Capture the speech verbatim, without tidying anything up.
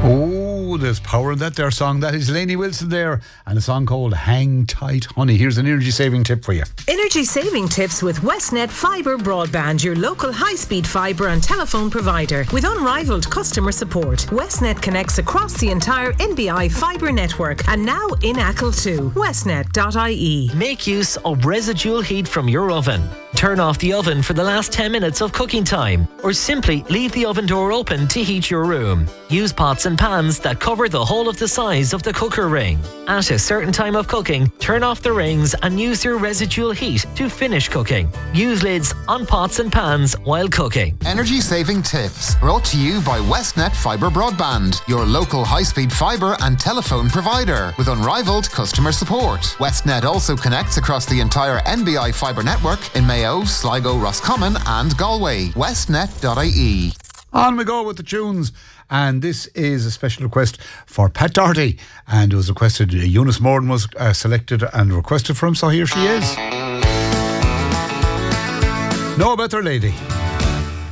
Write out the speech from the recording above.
Oh, there's power in that there song. That is Lainey Wilson there, and a song called Hang Tight Honey. Here's an energy saving tip for you. Energy saving tips with Westnet Fibre Broadband, your local high-speed fibre and telephone provider. With unrivaled customer support, Westnet connects across the entire N B I fibre network, and now in Achill too. westnet dot I E. Make use of residual heat from your oven. Turn off the oven for the last ten minutes of cooking time, or simply leave the oven door open to heat your room. Use pots and pans that cover the whole of the size of the cooker ring. At a certain time of cooking, turn off the rings and use your residual heat to finish cooking. Use lids on pots and pans while cooking. Energy saving tips brought to you by Westnet Fibre Broadband, your local high-speed fibre and telephone provider with unrivaled customer support. Westnet also connects across the entire N B I fibre network in Mayo, Sligo, Roscommon and Galway. westnet dot I E. On we go with the tunes, and this is a special request for Pat Doherty, and it was requested. Eunice Morden was uh, selected and requested for him, so here she is. Know About Their Lady.